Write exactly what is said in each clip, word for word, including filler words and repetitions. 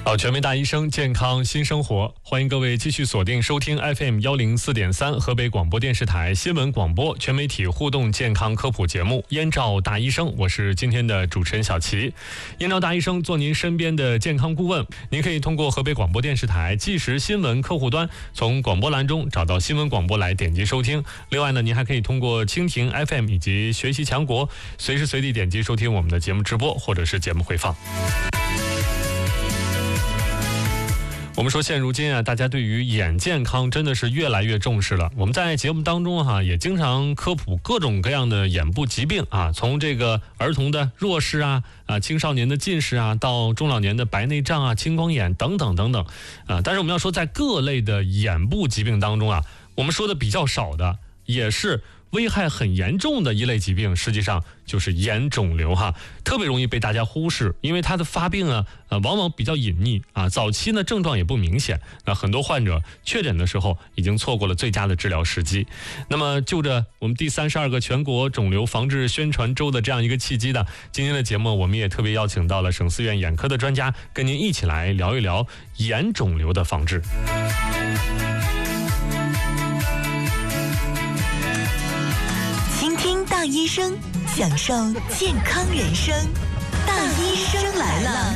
好，全民大医生，健康新生活，欢迎各位继续锁定收听 F M 一零四点三 河北广播电视台新闻广播全媒体互动健康科普节目《燕赵大医生》，我是今天的主持人小齐。燕赵大医生做您身边的健康顾问，您可以通过河北广播电视台即时新闻客户端，从广播栏中找到新闻广播来点击收听。另外呢，您还可以通过蜻蜓 F M 以及学习强国，随时随地点击收听我们的节目直播或者是节目回放。我们说现如今啊，大家对于眼健康真的是越来越重视了。我们在节目当中哈、啊，也经常科普各种各样的眼部疾病啊，从这个儿童的弱视啊、啊青少年的近视啊，到中老年的白内障啊、青光眼等等等等啊。但是我们要说，在各类的眼部疾病当中啊，我们说的比较少的，也是危害很严重的一类疾病，实际上就是眼肿瘤哈，特别容易被大家忽视，因为它的发病啊，呃，往往比较隐匿啊，早期呢症状也不明显，那很多患者确诊的时候已经错过了最佳的治疗时机。那么就着我们第三十二个全国肿瘤防治宣传周的这样一个契机呢，今天的节目我们也特别邀请到了省四院眼科的专家，跟您一起来聊一聊眼肿瘤的防治。 大医生，享受健康人生。大医生来了。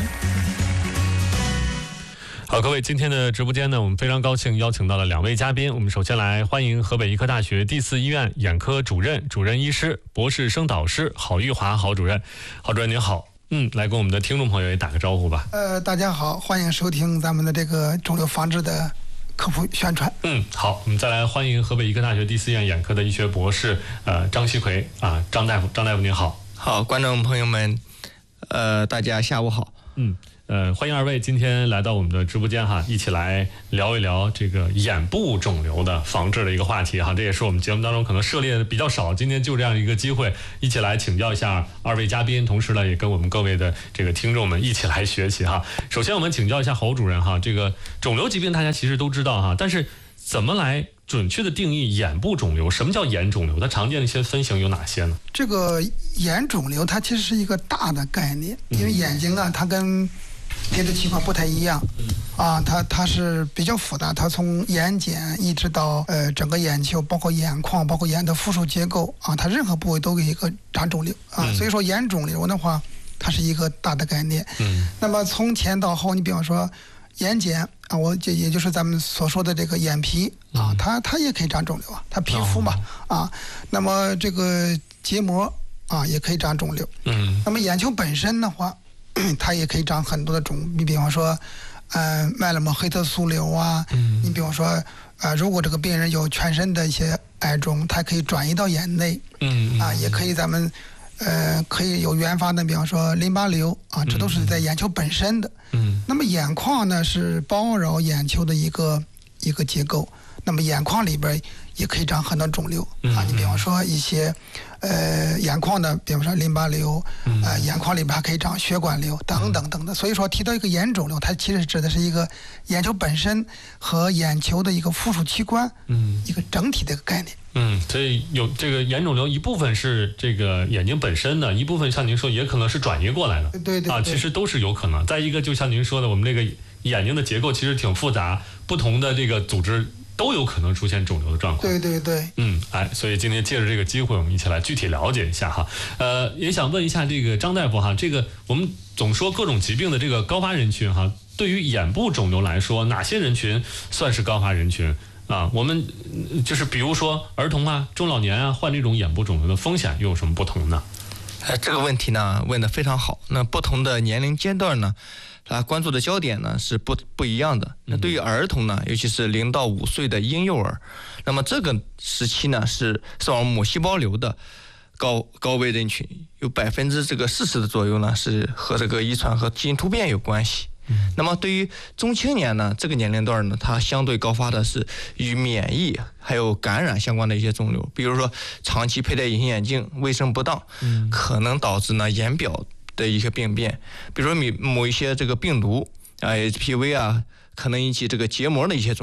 好，各位，今天的直播间呢，我们非常高兴邀请到了两位嘉宾。我们首先来欢迎河北医科大学第四医院眼科主任、主任医师、博士生导师郝玉华郝主任。郝主任您好，嗯，来跟我们的听众朋友也打个招呼吧。 呃，大家好，欢迎收听咱们的这个肿瘤防治的科普宣传。 嗯，好，我们再来欢迎河北医科大学第四院眼科的医学博士，呃，张锡奎啊，张大夫，张大夫您好。 好，观众朋友们，呃，大家下午好。 嗯。呃，欢迎二位今天来到我们的直播间哈，一起来聊一聊这个眼部肿瘤的防治的一个话题哈。这也是我们节目当中可能涉猎的比较少，今天就这样一个机会，一起来请教一下二位嘉宾，同时呢也跟我们各位的这个听众们一起来学习哈。首先我们请教一下郝主任哈，这个肿瘤疾病大家其实都知道哈，但是怎么来准确的定义眼部肿瘤？什么叫眼肿瘤？它常见的一些分型有哪些呢？ 这个眼肿瘤它其实是一个大的概念，因为眼睛啊，它跟别的器官不太一样，啊，它它是比较复杂，它从眼睑一直到呃整个眼球，包括眼眶，包括眼的附属结构啊，它任何部位都有一个长肿瘤啊，所以说眼肿瘤的话，它是一个大的概念。嗯，那么从前到后，你比方说眼睑啊，我也也就是咱们所说的这个眼皮啊，它它也可以长肿瘤啊，它皮肤嘛啊，那么这个结膜啊也可以长肿瘤。嗯，那么眼球本身的话，它也可以长很多的肿，你比方说，呃，脉络膜黑色素瘤啊，嗯、你比方说，呃，如果这个病人有全身的一些癌肿，它可以转移到眼内，嗯啊，也可以咱们，呃，可以有原发的，比方说淋巴瘤啊，这都是在眼球本身的。嗯，那么眼眶呢是包绕眼球的一个一个结构，那么眼眶里边也可以长很多肿瘤啊，你比方说一些。呃，眼眶的，比方说淋巴瘤，呃，眼眶里边还可以长血管瘤等等等等。所以说，提到一个眼肿瘤，它其实指的是一个眼球本身和眼球的一个附属器官，嗯，一个整体的一个概念。 嗯，所以有这个眼肿瘤一部分是这个眼睛本身的，一部分像您说也可能是转移过来的， 对对对啊，其实都是有可能。再一个，就像您说的，我们这个眼睛的结构其实挺复杂，不同的这个组织都有可能出现肿瘤的状况。 对对对， 嗯，哎，所以今天借着这个机会，我们一起来具体了解一下哈。呃，也想问一下这个张大夫哈，这个我们总说各种疾病的这个高发人群哈，对于眼部肿瘤来说，哪些人群算是高发人群啊？我们就是比如说儿童啊、中老年啊，患这种眼部肿瘤的风险又有什么不同呢？ 呃，这个问题呢问得非常好。那不同的年龄阶段呢，他关注的焦点呢是不不一样的。那对于儿童呢，尤其是零到五岁的婴幼儿，那么这个时期呢是视网膜母细胞瘤的高高危人群，有百分之这个四十的左右呢是和这个遗传和基因突变有关系。那么对于中青年呢，这个年龄段呢，它相对高发的是与免疫还有感染相关的一些肿瘤，比如说长期佩戴隐形眼镜、卫生不当，可能导致呢眼表的一些病变，比如说某一些这个病毒啊 ，H P V 啊，可能引起这个结膜的一些肿瘤。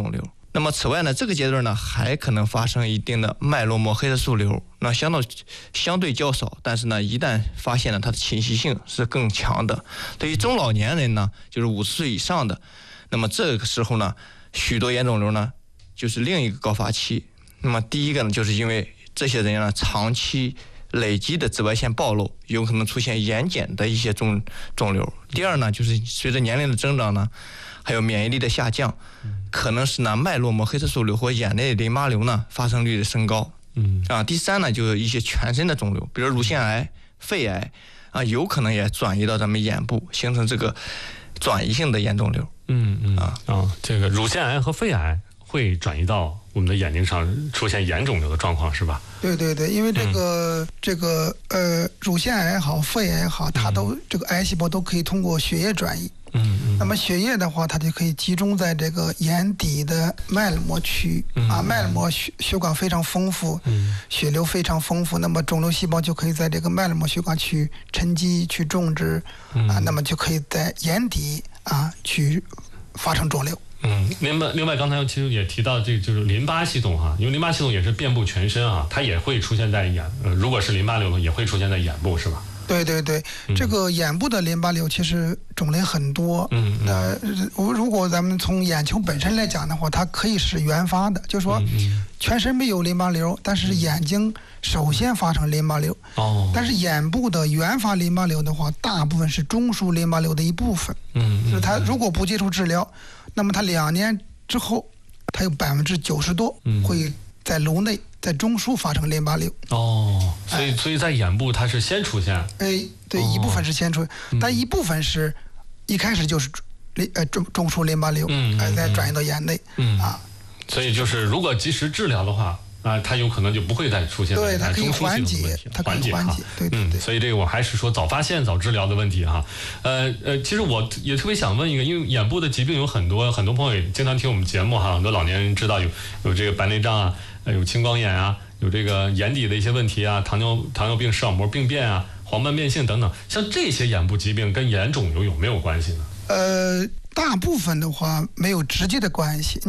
那么此外呢，这个阶段呢还可能发生一定的脉络膜黑色素瘤，那相对相对较少，但是呢一旦发现了它的侵袭性是更强的。对于中老年人呢，就是五十岁以上的，那么这个时候呢，许多眼肿瘤呢就是另一个高发期。那么第一个呢，就是因为这些人呢长期累积的紫外线暴露，有可能出现眼睑的一些肿肿瘤。第二呢，就是随着年龄的增长呢，还有免疫力的下降，可能是呢脉络膜黑色素瘤或眼内淋巴瘤呢发生率的升高。 嗯啊，第三呢，就是一些全身的肿瘤，比如乳腺癌、肺癌啊，有可能也转移到咱们眼部，形成这个转移性的眼肿瘤。 嗯嗯啊啊，这个乳腺癌和肺癌会转移到我们的眼睛上，出现眼肿瘤的状况是吧？ 对对对，因为这个、嗯、这个呃乳腺癌也好，肺癌也好，它都、嗯、这个癌细胞都可以通过血液转移。 嗯嗯。 那么血液的话，它就可以集中在这个眼底的脉膜区、 嗯、 啊，脉膜血血管非常丰富， 嗯， 血流非常丰富，那么肿瘤细胞就可以在这个脉膜血管去沉积、去种植， 嗯、 啊，那么就可以在眼底啊去发生肿瘤。 嗯，另外，另外，刚才其实也提到这个就是淋巴系统哈，因为淋巴系统也是遍布全身啊，它也会出现在眼，呃，如果是淋巴瘤也会出现在眼部，是吧？ 对对对， 嗯、 这个眼部的淋巴瘤其实种类很多。 嗯， 那、呃、如果咱们从眼球本身来讲的话，它可以是原发的，就是说全身没有淋巴瘤，但是眼睛首先发生淋巴瘤。 哦。 但是眼部的原发淋巴瘤的话，大部分是中枢淋巴瘤的一部分。 嗯， 就是它如果不接受治疗，那么它两年之后，它有百分之九十多会在颅内。在中枢发生淋巴瘤哦，所以、哎、所以在眼部它是先出现， 哎，对，哦、一部分是先出现，但一部分是一开始就是淋呃中中枢淋巴瘤， 嗯， 哎、呃，再转移到眼内， 嗯啊， 所以就是如果及时治疗的话。啊，它有可能就不会再出现对，它可以缓解，它可以缓解，对对对。 嗯，所以这个我还是说早发现、早治疗的问题哈。呃呃，其实我也特别想问一个，因为眼部的疾病有很多，很多朋友也经常听我们节目哈，很多老年人知道有有这个白内障啊，有青光眼啊，有这个眼底的一些问题啊，糖尿糖尿病视网膜病变啊，黄斑变性等等，像这些眼部疾病跟眼肿瘤有没有关系呢？ 呃，大部分的话没有直接的关系。